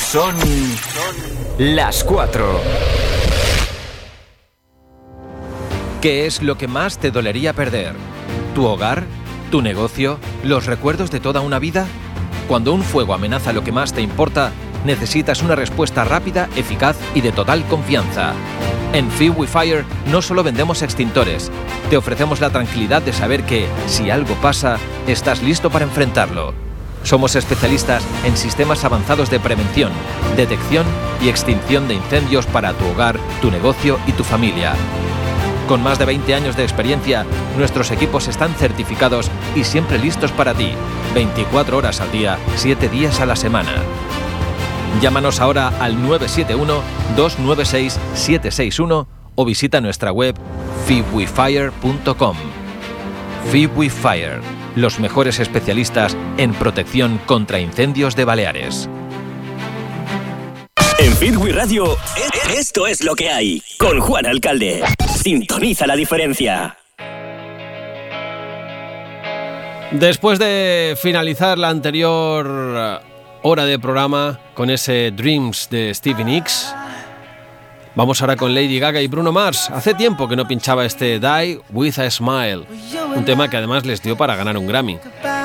Son las 4. ¿Qué es lo que más te dolería perder? ¿Tu hogar? ¿Tu negocio? ¿Los recuerdos de toda una vida? Cuando un fuego amenaza lo que más te importa, necesitas una respuesta rápida, eficaz y de total confianza. En Fee Fire no solo vendemos extintores, te ofrecemos la tranquilidad de saber que, si algo pasa, estás listo para enfrentarlo. Somos especialistas en sistemas avanzados de prevención, detección y extinción de incendios para tu hogar, tu negocio y tu familia. Con más de 20 años de experiencia, nuestros equipos están certificados y siempre listos para ti, 24 horas al día, 7 días a la semana. Llámanos ahora al 971-296-761 o visita nuestra web feewifire.com. Fire, los mejores especialistas en protección contra incendios de Baleares. En Fitwi Radio, esto es lo que hay. Con Juan Alcalde. Sintoniza la diferencia. Después de finalizar la anterior hora de programa con ese Dreams de Stevie Nicks, vamos ahora con Lady Gaga y Bruno Mars. Hace tiempo que no pinchaba este Die With a Smile, un tema que además les dio para ganar un Grammy.